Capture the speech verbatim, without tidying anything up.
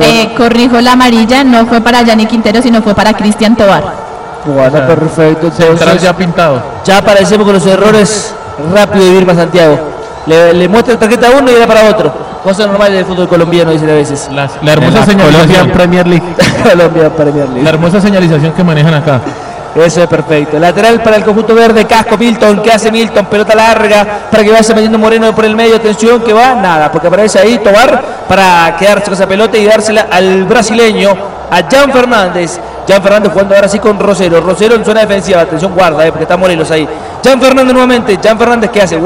Eh, corrijo la amarilla, no fue para Yanni Quintero, sino fue para Cristian Tobar. Bueno, o sea, perfecto. Central ya pintado. Ya aparecemos con los errores rápido de Vilma Santiago. Le, le muestra tarjeta a uno y era para otro. Cosas normales del fútbol colombiano, dicen a veces. La, la hermosa la señalización. Colombia Premier League. Colombia Premier League. La hermosa señalización que manejan acá. Eso es perfecto. Lateral para el conjunto verde, casco Milton. ¿Qué hace Milton? Pelota larga para que vaya metiendo Moreno por el medio. Atención, que va, nada, porque aparece ahí Tobar para quedarse con esa pelota y dársela al brasileño, a Jan Fernández. Jan Fernández jugando ahora sí con Rosero. Rosero en zona defensiva. Atención, guarda, eh, porque está Morelos ahí. Jan Fernández nuevamente. Jan Fernández, ¿qué hace?